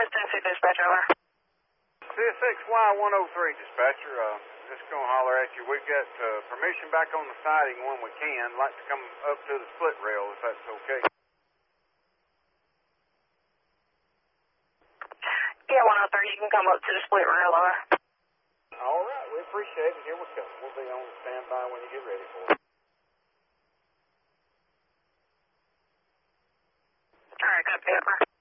West Tennessee dispatcher, over. CSXY-103 dispatcher, just gonna holler at you. We've got permission back on the siding when we can. Like to come up to the split rail if that's okay. Yeah, 103, you can come up to the split rail, over. All right, we appreciate it. Here we come. We'll be on standby when you get ready for it. All right, copy, over.